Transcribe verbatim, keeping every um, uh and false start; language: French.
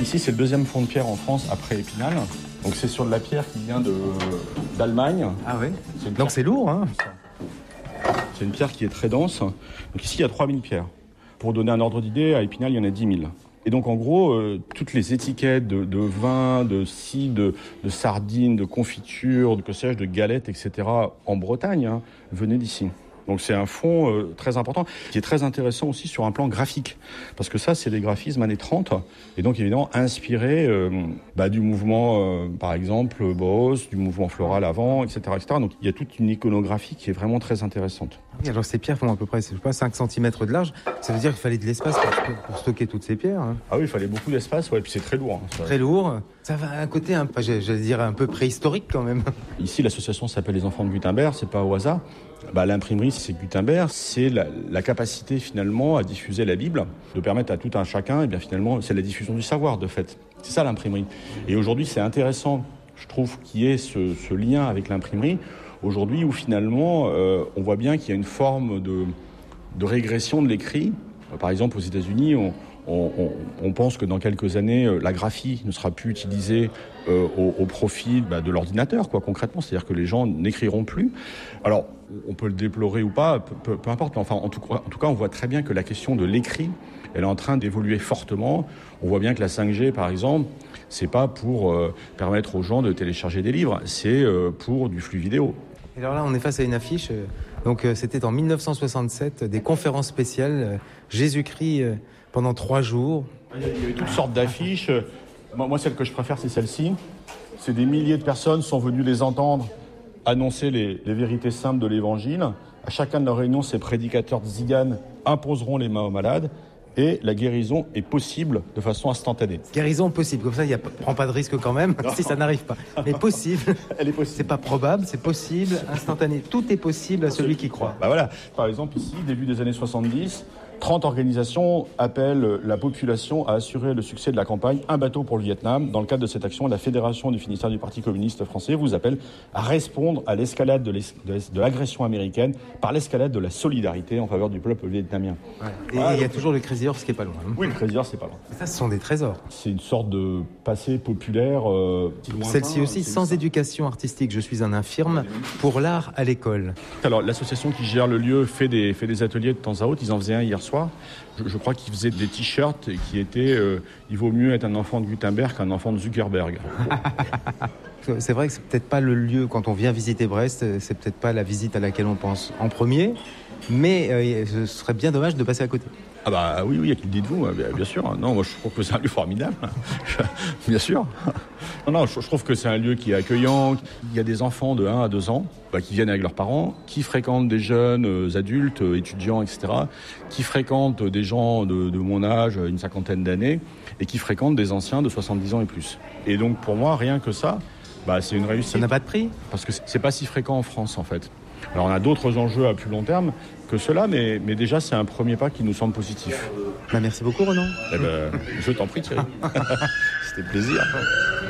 ici, c'est le deuxième fond de pierre en France après Épinal. Donc c'est sur de la pierre qui vient de, d'Allemagne. Ah oui. C'est Donc c'est lourd, hein. C'est une pierre qui est très dense. Donc ici, il y a trois mille pierres. Pour donner un ordre d'idée, à Épinal, il y en a dix mille. Et donc, en gros, euh, toutes les étiquettes de, de vin, de cidre, de, de sardines, de confitures, de, que sais-je, de galettes, et cetera, en Bretagne, hein, venaient d'ici. Donc c'est un fonds euh, très important, qui est très intéressant aussi sur un plan graphique. Parce que ça, c'est des graphismes années trente, et donc évidemment inspirés euh, bah, du mouvement, euh, par exemple, Bauhaus, du mouvement floral avant, et cetera, et cetera. Donc il y a toute une iconographie qui est vraiment très intéressante. Et alors ces pierres font à peu près, je sais pas, cinq centimètres de large. Ça veut dire qu'il fallait de l'espace pour, pour stocker toutes ces pierres. Hein. Ah oui, il fallait beaucoup d'espace, ouais, et puis c'est très lourd. Hein, très lourd. Ça va à un côté, un, j'allais dire, un peu préhistorique quand même. Ici, l'association s'appelle les Enfants de Gutenberg, c'est pas au hasard. Bah, l'imprimerie, c'est Gutenberg, c'est la, la capacité finalement à diffuser la Bible, de permettre à tout un chacun, et bien finalement, c'est la diffusion du savoir de fait. C'est ça l'imprimerie. Et aujourd'hui, c'est intéressant, je trouve, qu'il y ait ce, ce lien avec l'imprimerie. Aujourd'hui, où finalement, euh, on voit bien qu'il y a une forme de, de régression de l'écrit. Par exemple, aux États-Unis, on, on, on, on pense que dans quelques années, la graphie ne sera plus utilisée euh, au, au profit bah, de l'ordinateur, quoi, concrètement. C'est-à-dire que les gens n'écriront plus. Alors, on peut le déplorer ou pas, peu, peu, peu importe. Enfin, en tout, en tout cas, on voit très bien que la question de l'écrit, elle est en train d'évoluer fortement. On voit bien que la cinq G, par exemple, c'est pas pour euh, permettre aux gens de télécharger des livres, c'est euh, pour du flux vidéo. Et alors là, on est face à une affiche. Euh, donc, euh, c'était en dix-neuf cent soixante-sept, des conférences spéciales, euh, Jésus-Christ euh, pendant trois jours. Il y avait toutes sortes d'affiches. Moi, moi, celle que je préfère, c'est celle-ci. C'est des milliers de personnes sont venues les entendre annoncer les, les vérités simples de l'Évangile. À chacun de leurs réunions, ces prédicateurs tziganes imposeront les mains aux malades et la guérison est possible de façon instantanée. Guérison possible, comme ça, il y a, prend pas de risque quand même, non. Si ça n'arrive pas. Mais possible. Elle est possible. C'est pas probable, c'est possible, instantané. Tout est possible à celui qui croit. Bah voilà. Par exemple, ici, début des années soixante-dix, trente organisations appellent la population à assurer le succès de la campagne Un bateau pour le Vietnam. Dans le cadre de cette action, la Fédération du Finistère du Parti communiste français vous appelle à répondre à l'escalade de, l'es- de l'agression américaine par l'escalade de la solidarité en faveur du peuple vietnamien. Ouais. Et il voilà, y a toujours le Crazy Horse qui est pas loin. Hein. Oui, le Crazy Horse, c'est pas loin. Ça, ce sont des trésors. C'est une sorte de passé populaire. Euh, Celle-ci aussi, sans ça. Éducation artistique, je suis un infirme, pour l'art à l'école. Alors, l'association qui gère le lieu fait des, fait des ateliers de temps à autre. Ils en faisaient un hier soir. Je, je crois qu'ils faisaient des t-shirts qui étaient euh, « Il vaut mieux être un enfant de Gutenberg qu'un enfant de Zuckerberg ». C'est vrai que c'est peut-être pas le lieu, quand on vient visiter Brest, c'est peut-être pas la visite à laquelle on pense en premier, mais euh, ce serait bien dommage de passer à côté. Ah bah oui, oui, dites-vous, bien sûr. Non, moi je trouve que c'est un lieu formidable, bien sûr. Non, non, je trouve que c'est un lieu qui est accueillant. Il y a des enfants de un à deux ans bah, qui viennent avec leurs parents, qui fréquentent des jeunes euh, adultes, euh, étudiants, et cetera, qui fréquentent des gens de, de mon âge, une cinquantaine d'années, et qui fréquentent des anciens de soixante-dix ans et plus. Et donc pour moi, rien que ça, bah, c'est une réussite. Ça n'a pas de prix ? Parce que c'est pas si fréquent en France, en fait. Alors on a d'autres enjeux à plus long terme que cela, mais, mais déjà c'est un premier pas qui nous semble positif. Bah, merci beaucoup Renan. Eh ben, je t'en prie Thierry. C'était plaisir.